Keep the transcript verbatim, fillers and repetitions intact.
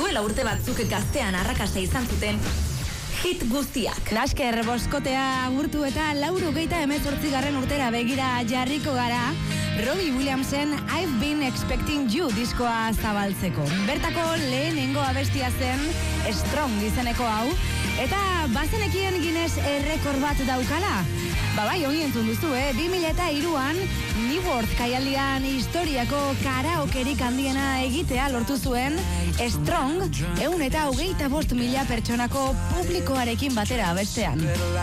duela urte batzuk gaztean arrakasta izan zuten hit guztiak. Lasker boskotea agurtu eta lauro geita hemezortzigarren urtera begira jarriko gara Robbie Williamsen I've Been Expecting You diskoa zabaltzeko. Bertako lehenengo abestia zen Strong izeneko hau, eta bazenekien Guinness errekor bat daukala. Ba bai, ongi entzun duzu, eh? bi mila hiruan Newark kaialdian historiako karaokerik handiena egitea lortu zuen Strong ehun eta hogeita bost mila pertsonako publikoarekin batera abestean.